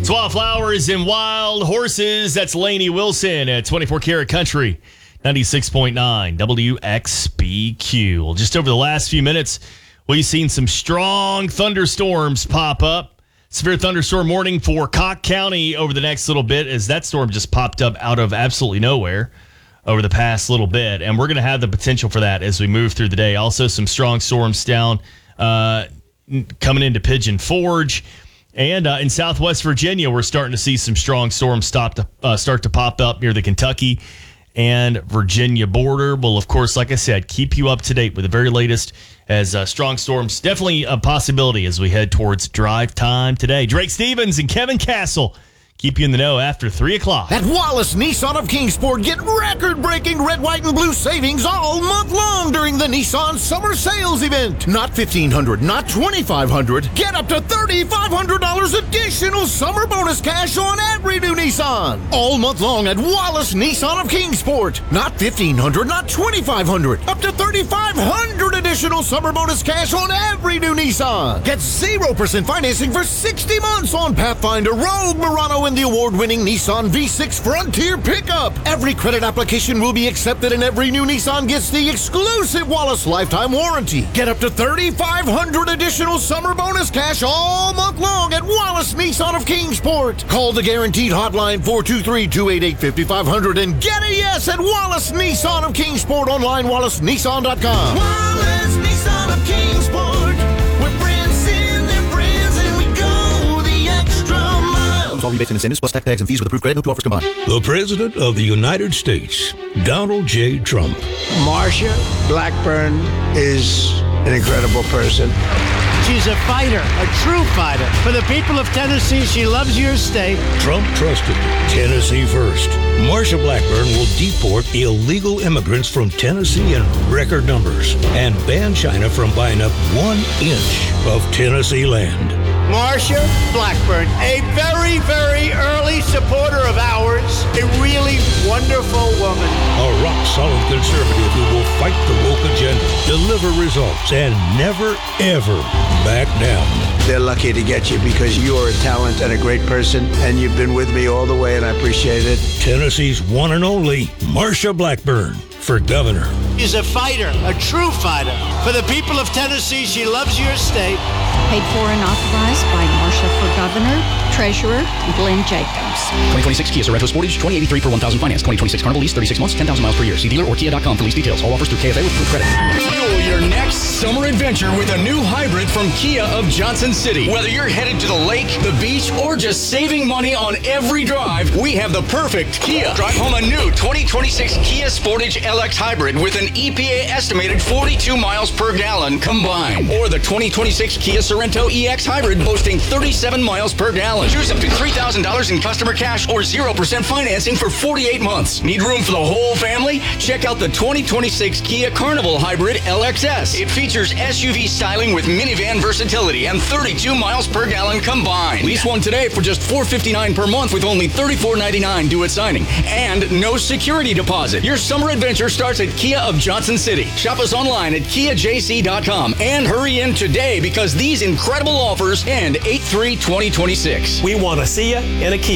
It's Wildflowers and Wild Horses. That's Lainey Wilson at 24 Karat Country, 96.9 WXBQ. Well, just over the last few minutes, we've seen some strong thunderstorms pop up. Severe thunderstorm warning for Cocke County over the next little bit as that storm just popped up out of absolutely nowhere over the past little bit. And we're going to have the potential for that as we move through the day. Also, some strong storms down coming into Pigeon Forge. And in Southwest Virginia, we're starting to see some strong storms start to pop up near the Kentucky and Virginia border. Well, of course, like I said, keep you up to date with the very latest as strong storms. Definitely a possibility as we head towards drive time today. Drake Stevens and Kevin Castle keep you in the know after 3 o'clock. At Wallace Nissan of Kingsport, get record-breaking red, white, and blue savings all month long during the Nissan Summer Sales Event. Not $1,500, not $2,500. Get up to $3,500 additional summer bonus cash on every new Nissan. All month long at Wallace Nissan of Kingsport. Not $1,500, not $2,500. Up to $3,500 additional summer bonus cash on every new Nissan. Get 0% financing for 60 months on Pathfinder, Rogue, Murano, and the award-winning Nissan V6 Frontier pickup. Every credit application will be accepted and every new Nissan gets the exclusive Wallace lifetime warranty. Get up to $3,500 additional summer bonus cash all month long at Wallace Nissan of Kingsport. Call the guaranteed hotline 423-288-5500 and get a yes at Wallace Nissan of Kingsport. Online, wallacenissan.com. Wallace Nissan of Kingsport. All rebates and incentives plus tax tags and fees with approved credit. No two offers combined. The President of the United States, Donald J. Trump. Marsha Blackburn is an incredible person. She's a fighter, a true fighter. For the people of Tennessee, she loves your state. Trump trusted Tennessee first. Marsha Blackburn will deport illegal immigrants from Tennessee in record numbers and ban China from buying up 1 inch of Tennessee land. Marsha Blackburn, a very, very early supporter of ours, a really wonderful woman. A rock-solid conservative who will fight the woke agenda, deliver results, and never, ever back down. They're lucky to get you because you are a talent and a great person, and you've been with me all the way, and I appreciate it. Tennessee's one and only Marsha Blackburn for governor. She's a fighter, a true fighter. For the people of Tennessee, she loves your state. Paid for and authorized by Marsha for Governor, Treasurer, Glenn Jacobs. 2026 Kia Sorento Sportage, 2083 per 1,000 finance. 2026 Carnival lease, 36 months, 10,000 miles per year. See dealer or kia.com for lease details. All offers through KFA with approved credit. Fuel your next summer adventure with a new hybrid from Kia of Johnson City. Whether you're headed to the lake, the beach, or just saving money on every drive, we have the perfect Kia. Drive home a new 2026 Kia Sportage LX Hybrid with an EPA estimated 42 miles per gallon combined. Or the 2026 Kia Sorento EX Hybrid boasting 37 miles per gallon. Choose up to $3,000 in customer cash or 0% financing for 48 months. Need room for the whole family? Check out the 2026 Kia Carnival Hybrid LXS. It features SUV styling with minivan versatility and 32 miles per gallon combined. Lease one today for just $459 per month with only $34.99 due at signing and no security deposit. Your summer adventure starts at Kia of Johnson City. Shop us online at KiaJC.com and hurry in today because these incredible offers end 8/3/2026. We want to see you in a Kia.